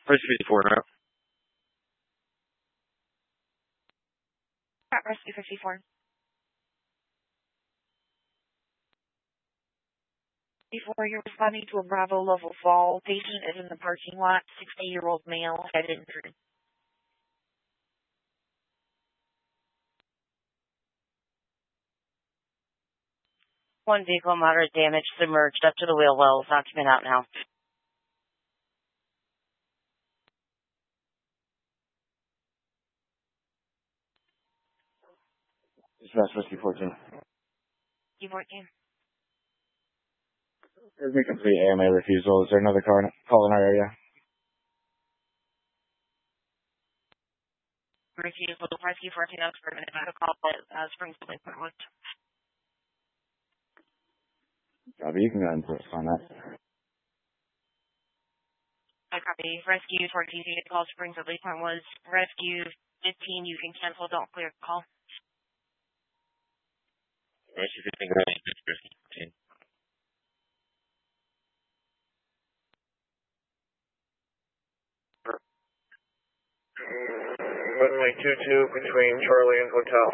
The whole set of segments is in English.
Rescue 54 en route. Rescue 54. Before you're responding to a Bravo level fall, patient is in the parking lot, 60-year-old male, head injured. One vehicle, moderate damage, submerged up to the wheel wells. Occupant out now. Dispatch Rescue 14. U14. There's a complete AMA refusal. Is there another call in our area? Refusal. Rescue 14 Oxford. Medical call at Springs Police Department. Copy. You can go ahead and put us on that. I copy. Rescue 14. You get the call. Springs Police Department was Rescue 15. You can cancel. Don't clear the call. Rescue 15. Go ahead. Rescue 14. Runway 22 between Charlie and Hotel.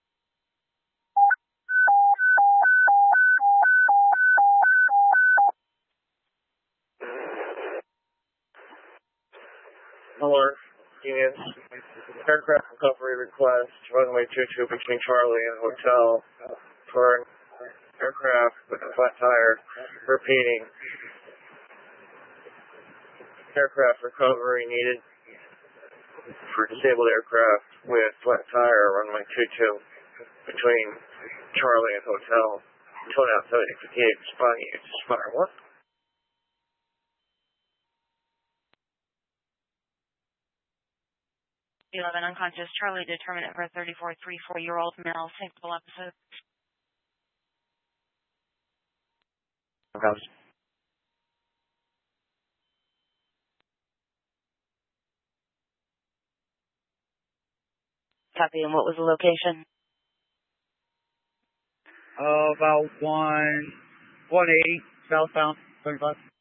Alert, units. Aircraft recovery request, runway 22 between Charlie and Hotel for an aircraft with a flat tire. Repeating. Aircraft recovery needed for disabled aircraft with flat tire, runway 22 between Charlie and Hotel. Tone out 7058, responding to Spire 1. 11 unconscious. Charlie determinant for a 34-year-old male. Thinkable episode. Okay. Copy. And what was the location? About 180 southbound 35.